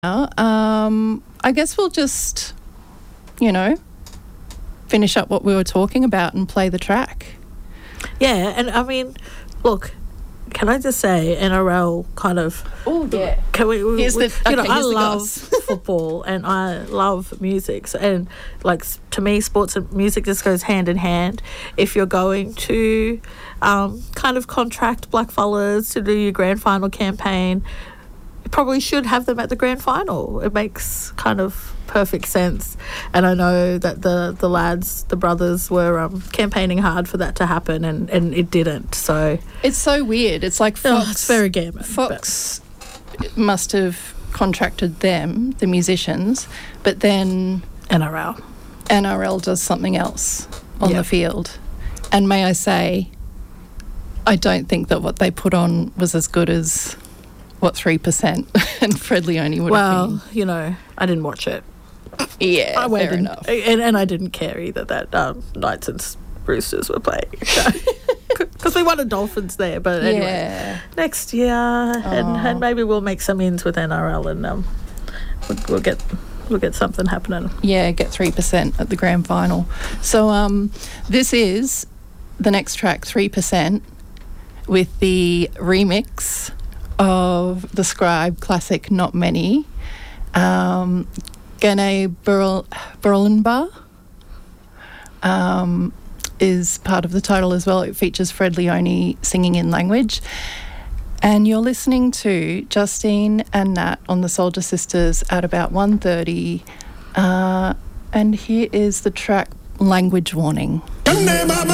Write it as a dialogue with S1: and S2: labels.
S1: I guess we'll just, finish up what we were talking about and play the track.
S2: Yeah, and I mean, look, can I just say NRL kind of...
S1: Oh, yeah.
S2: Can we I love
S1: goss.
S2: football and I love music. And, to me, sports and music just goes hand in hand. If you're going to kind of contract blackfellas to do your grand final campaign, you probably should have them at the grand final. It makes kind of perfect sense. And I know that the lads, the brothers, were campaigning hard for that to happen, and it didn't. So
S1: it's so weird. It's like Fox.
S2: It's very gammon.
S1: Fox must have contracted them, the musicians, but then NRL does something else on the field. And may I say, I don't think that what they put on was as good as 3%, and Fred Leone would have been.
S2: Well, I didn't watch it.
S1: Yeah, fair enough.
S2: And I didn't care either that Knights and Roosters were playing. Because we wanted Dolphins there. But anyway, next year, and maybe we'll make some ins with NRL, and we'll get something happening.
S1: Yeah, get 3% at the grand final. So this is the next track, 3%, with the remix of the Scribe classic Not Many. Gene Berlinbar is part of the title as well. It features Fred Leone singing in language. And you're listening to Justine and Nat on the Soldier Sisters at about 1:30. And here is the track Language Warning.